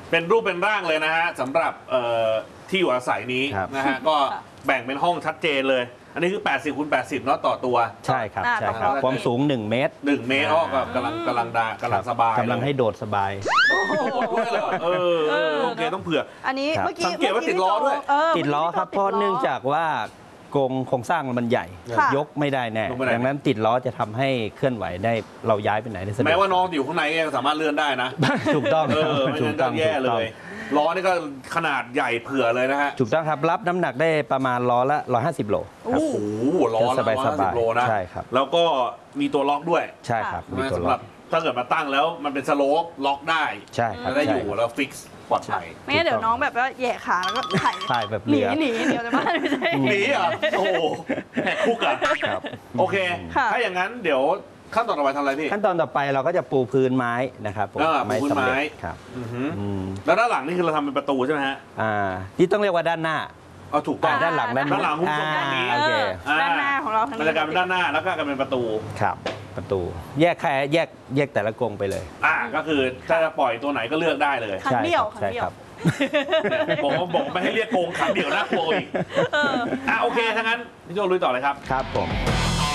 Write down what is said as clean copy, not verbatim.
เป็นรูปเป็นร่างเลยนะฮะสำหรับที่อยู่อาศัยนี้นะฮะก็แบ่งเป็นห้องชัดเจนเลยอันนี้คือ80 คูณ 80เนาะต่อตัวใช่ครับใช่ครับความสูง1 เมตร 1 เมตรก็กำลังสบายกำลังให้โดดสบายโอเคต้องเผื่ออันนี้เมื่อกี้สังเกตว่าติดล้อด้วยติดล้อครับเพราะเนื่องจากว่าโครงสร้างมันใหญ่ยกไม่ได้แน่ดังนั้นติดล้อจะทำให้เคลื่อนไหวได้เราย้ายไปไหนได้สะดวกแม้ว่าน้องอยู่ข้างในยังสามารถเลื่อนได้นะถูกต้องถูกต้องแย่เลยล้อนี่ก็ขนาดใหญ่เผื่อเลยนะฮะถูกต้องครับรับน้ำหนักได้ประมาณล้อละ150 โลโอ้โหล้อละ150 โลนะใช่ครับแล้วก็มีตัวล็อกด้วยใช่ครับมีตัวล็อกถ้าเกิดมาตั้งแล้วมันเป็นสโลปล็อกได้ใช่ครับได้อยู่แล้วฟิกซ์ปลอดภัยไม่งั้นเดี๋ยวน้องแบบว่าแย่ขาแล้วก็ถ่ายแบบหนีเดี๋ยวจะบ้านไม่ใช่หนีอ่ะโอ้แหกคุกอ่ะโอเคถ้าอย่างนั้นเดี๋ยวขั้นตอนต่อไปทำอะไรพี่ขั้นตอนต่อไปเราก็จะปูพื้นไม้นะครับไม้สำเร็จครับแล้วด้านหลังนี่คือเราทำเป็นประตูใช่ไหมฮะที่ต้องเรียกว่าด้านหน้าถูกต้องด้านหลังด้านหลังหุ้มตรงนี้ด้านหน้าของเราทั้งนี้มันจะกลายเป็นด้านหน้าแล้วก็กลายเป็นประตูครับประตูแยกแต่ละกรงไปเลยก็คือถ้าจะปล่อยตัวไหนก็เลือกได้เลยขังเดี่ยวบอกไม่ให้เรียกโกงขังเดี่ยวน่ากลัวอีกโอเคทั้งนั้นพี่โจลุยต่อเลยครับครับผม